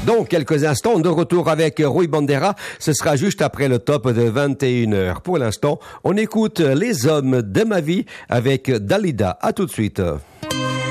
Dans quelques instants, de retour avec Rui Bandera. Ce sera juste après le top de 21h. Pour l'instant, on écoute Les hommes de ma vie avec Dalida. À tout de suite.